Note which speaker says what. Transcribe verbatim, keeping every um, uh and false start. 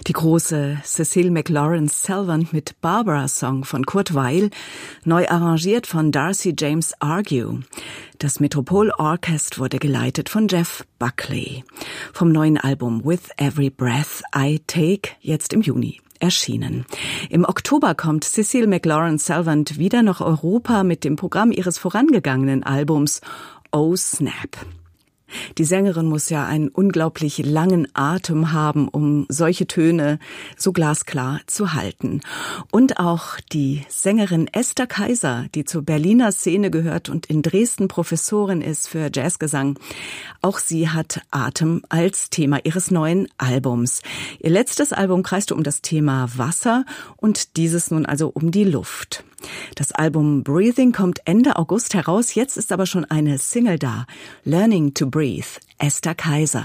Speaker 1: Die große Cecile McLaurin-Salvant mit Barbara Song von Kurt Weill, neu arrangiert von Darcy James Argue. Das Metropol Orchestra wurde geleitet von Jeff Buckley. Vom neuen Album With Every Breath I Take, jetzt im Juni erschienen. Im Oktober kommt Cecile McLaurin-Salvant wieder nach Europa mit dem Programm ihres vorangegangenen Albums Oh Snap. Die Sängerin muss ja einen unglaublich langen Atem haben, um solche Töne so glasklar zu halten. Und auch die Sängerin Esther Kaiser, die zur Berliner Szene gehört und in Dresden Professorin ist für Jazzgesang, auch sie hat Atem als Thema ihres neuen Albums. Ihr letztes Album kreiste um das Thema Wasser und dieses nun also um die Luft. Das Album Breathing kommt Ende August heraus, jetzt ist aber schon eine Single da. Learning to Breathe, Esther Kaiser.